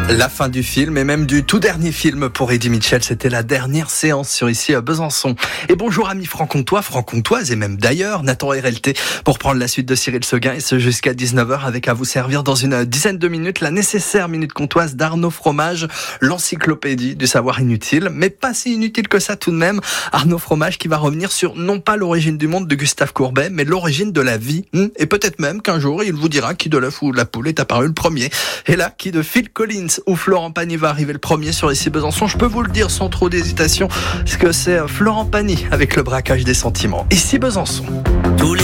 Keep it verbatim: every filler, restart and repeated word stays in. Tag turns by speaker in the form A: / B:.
A: La fin du film et même du tout dernier film pour Eddie Mitchell, c'était la dernière séance sur ici à Besançon. Et bonjour amis franc-comtois, franc-comtoises et même d'ailleurs, Nathan R L T pour prendre la suite de Cyril Seguin et ce jusqu'à dix-neuf heures avec à vous servir dans une dizaine de minutes la nécessaire minute comtoise d'Arnaud Fromage, l'encyclopédie du savoir inutile, mais pas si inutile que ça tout de même. Arnaud Fromage qui va revenir sur non pas l'origine du monde de Gustave Courbet, mais l'origine de la vie. Et peut-être même qu'un jour il vous dira qui de l'œuf ou de la poule est apparu le premier. Et là, qui de Phil Collins ou Florent Pagny va arriver le premier sur ici Besançon, je peux vous le dire sans trop d'hésitation, parce que c'est Florent Pagny avec le braquage des sentiments. Ici Besançon.
B: Tous les